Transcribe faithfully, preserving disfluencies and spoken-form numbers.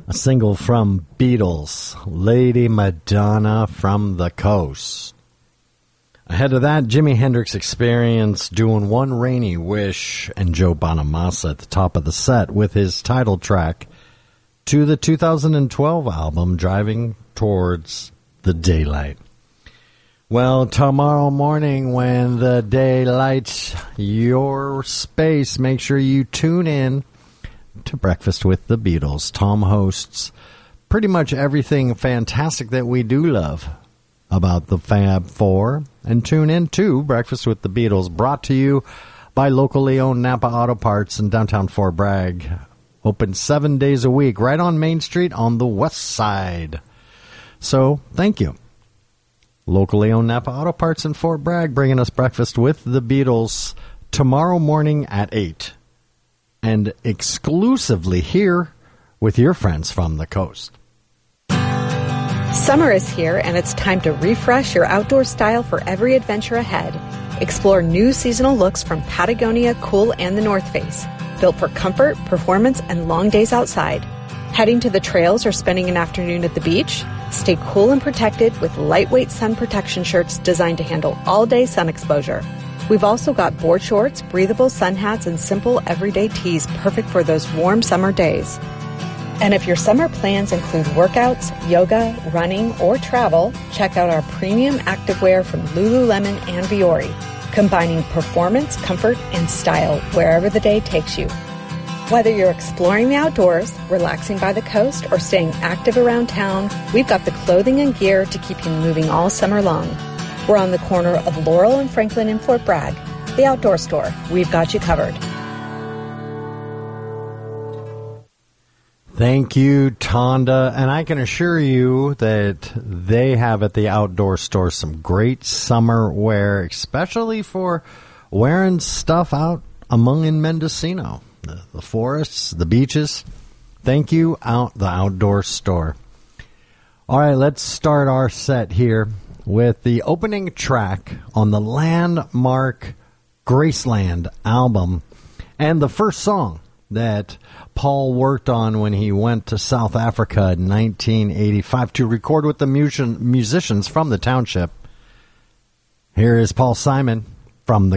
A single from Beatles, Lady Madonna from the Coast. Ahead of that, Jimi Hendrix Experience doing One Rainy Wish, and Joe Bonamassa at the top of the set with his title track to the two thousand twelve album, Driving Towards the Daylight. Well, tomorrow morning when the day lights your space, make sure you tune in to Breakfast with the Beatles. Tom hosts pretty much everything fantastic that we do love about the Fab Four. And tune in to Breakfast with the Beatles, brought to you by locally owned Napa Auto Parts in downtown Fort Bragg. Open seven days a week right on Main Street on the west side. So, thank you. Locally owned Napa Auto Parts in Fort Bragg, bringing us Breakfast with the Beatles tomorrow morning at eight. And exclusively here with your friends from the coast. Summer is here, and it's time to refresh your outdoor style for every adventure ahead. Explore new seasonal looks from Patagonia, Cool, and the North Face, built for comfort, performance, and long days outside. Heading to the trails or spending an afternoon at the beach? Stay cool and protected with lightweight sun protection shirts designed to handle all-day sun exposure. We've also got board shorts, breathable sun hats, and simple everyday tees perfect for those warm summer days. And if your summer plans include workouts, yoga, running, or travel, check out our premium activewear from Lululemon and Viore, combining performance, comfort, and style wherever the day takes you. Whether you're exploring the outdoors, relaxing by the coast, or staying active around town, we've got the clothing and gear to keep you moving all summer long. We're on the corner of Laurel and Franklin in Fort Bragg. The Outdoor Store. We've got you covered. Thank you, Tonda. And I can assure you that they have at the Outdoor Store some great summer wear, especially for wearing stuff out among in Mendocino. The, the forests, the beaches. Thank you, out the Outdoor Store. All right, let's start our set here with the opening track on the landmark Graceland album, and the first song that Paul worked on when he went to South Africa in nineteen eighty-five to record with the musicians from the township. Here is Paul Simon from the